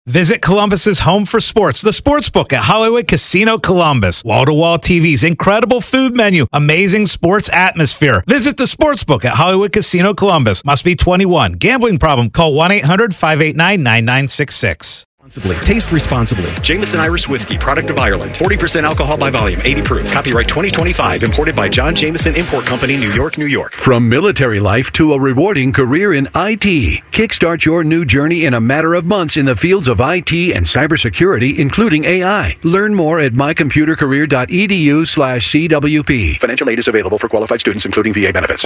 Visit Columbus's home for sports, the Sportsbook at Hollywood Casino Columbus. Wall-to-wall TVs, incredible food menu, amazing sports atmosphere. Visit the Sportsbook at Hollywood Casino Columbus. Must be 21. Gambling problem? Call 1-800-589-9966. Taste responsibly. Jameson Irish Whiskey, product of Ireland. 40% alcohol by volume, 80 proof. Copyright 2025. Imported by John Jameson Import Company, New York, New York. From military life to a rewarding career in IT, kickstart your new journey in a matter of months in the fields of IT and cybersecurity, including AI. Learn more at mycomputercareer.edu/CWP. Financial aid is available for qualified students, including VA benefits.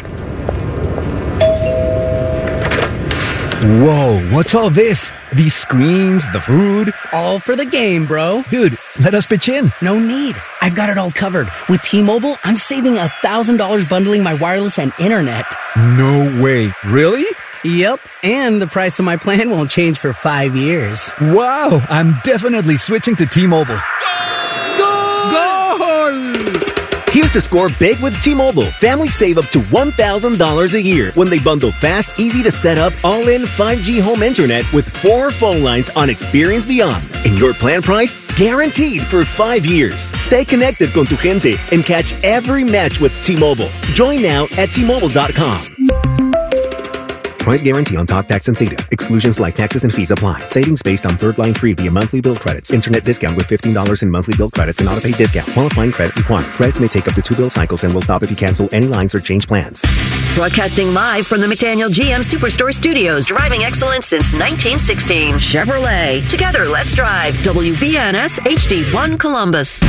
Whoa, what's all this? These screens, the food? All for the game, bro. Dude, let us pitch in. No need. I've got it all covered. With T-Mobile, I'm saving $1,000 bundling my wireless and internet. No way. Really? Yep, and the price of my plan won't change for 5 years. Wow, I'm definitely switching to T-Mobile. Goal! Here to score big with T-Mobile. Families save up to $1,000 a year when they bundle fast, easy to set up, all-in 5G home internet with 4 phone lines on Experience Beyond. And your plan price? Guaranteed for 5 years. Stay connected con tu gente and catch every match with T-Mobile. Join now at T-Mobile.com. Price guarantee on talk, tax, and data. Exclusions like taxes and fees apply. Savings based on third line free via monthly bill credits. Internet discount with $15 in monthly bill credits and auto-pay discount. Qualifying credit required. Credits may take up to 2 bill cycles and will stop if you cancel any lines or change plans. Broadcasting live from the McDaniel GM Superstore Studios. Driving excellence since 1916. Chevrolet. Together, let's drive. WBNS HD1 Columbus.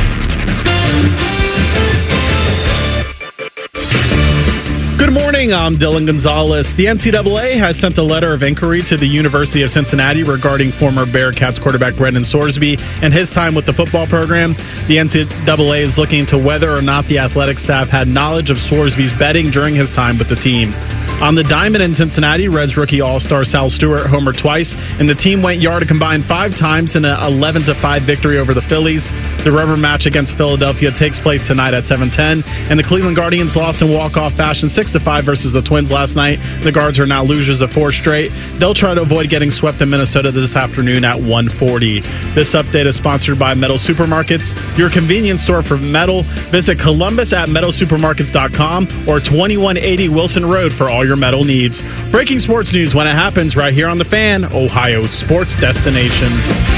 Good morning, I'm Dylan Gonzalez. The NCAA has sent a letter of inquiry to the University of Cincinnati regarding former Bearcats quarterback Brendan Sorsby and his time with the football program. The NCAA is looking into whether or not the athletic staff had knowledge of Sorsby's betting during his time with the team. On the diamond in Cincinnati, Reds rookie all-star Sal Stewart homered twice, and the team went yard a combined 5 times in an 11-5 victory over the Phillies. The rubber match against Philadelphia takes place tonight at 7:10, and the Cleveland Guardians lost in walk-off fashion 6-5 versus the Twins last night. The Guards are now losers of 4 straight. They'll try to avoid getting swept in Minnesota this afternoon at 1:40. This update is sponsored by Metal Supermarkets, your convenience store for metal. Visit Columbus at metalsupermarkets.com or 2180 Wilson Road for all your metal needs. Breaking sports news when it happens right here on The Fan, Ohio's sports destination.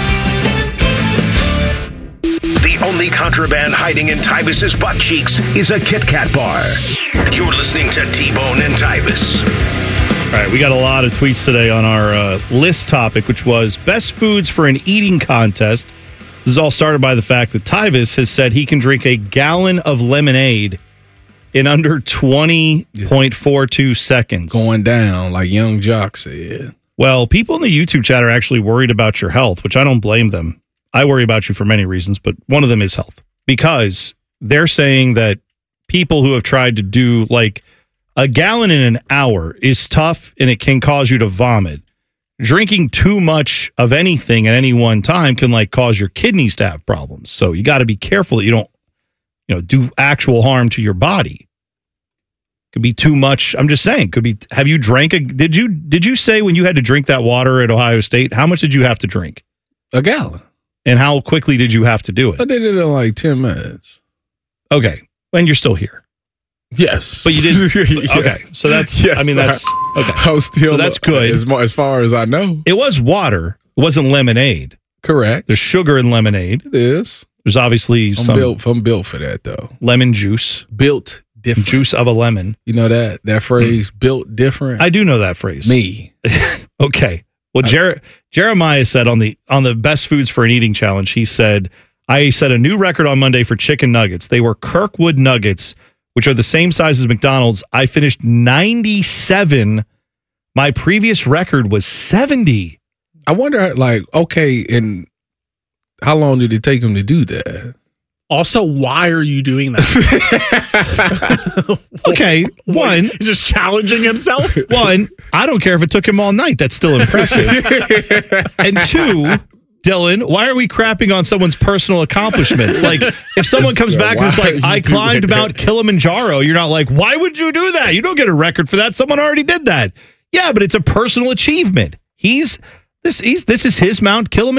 The only contraband hiding in Tybus's butt cheeks is a Kit Kat bar. You're listening to T-Bone and Tybus. All right, we got a lot of tweets today on our list topic, which was best foods for an eating contest. This is all started by the fact that Tybus has said he can drink a gallon of lemonade in under 20.42 seconds. Going down, like Young Jock said. Well, people in the YouTube chat are actually worried about your health, which I don't blame them. I worry about you for many reasons, but one of them is health. Because they're saying that people who have tried to do like a gallon in an hour is tough and it can cause you to vomit. Drinking too much of anything at any one time can like cause your kidneys to have problems. So you got to be careful that you don't do actual harm to your body. Could be too much. I'm just saying, could be. Have you drank did you say when you had to drink that water at Ohio State, how much did you have to drink? A gallon. And how quickly did you have to do it? I did it in like 10 minutes. Okay. And you're still here. Yes. But you did. Yes. Okay. So that's, yes, I mean, that's, okay. I was still, so that's good. As far as I know. It was water. It wasn't lemonade. Correct. There's sugar in lemonade. It is. There's obviously I'm built for that, though. Lemon juice. Built different. Juice of a lemon. You know that phrase, built different? I do know that phrase. Me. Okay. Well, Jeremiah said on the best foods for an eating challenge, he said, I set a new record on Monday for chicken nuggets. They were Kirkwood nuggets, which are the same size as McDonald's. I finished 97. My previous record was 70. I wonder, like, okay, and how long did it take him to do that? Also, why are you doing that? Okay, one. He's just challenging himself. One, I don't care if it took him all night. That's still impressive. And two, Dylan, why are we crapping on someone's personal accomplishments? Like, if someone comes back and it's like, I climbed Mount Kilimanjaro, you're not like, why would you do that? You don't get a record for that. Someone already did that. Yeah, but it's a personal achievement. This is his Mount Kilimanjaro.